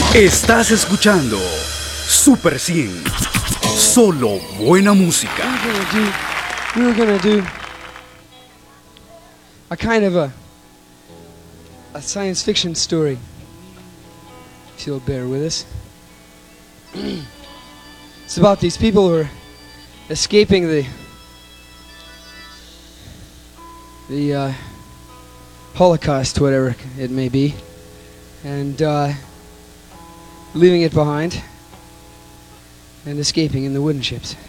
Estás escuchando Super 100. Solo buena música. We were gonna do a kind of a science fiction story. If you'll bear with us. It's about these people who are escaping the Holocaust, whatever it may be, and leaving it behind and escaping in the wooden ships.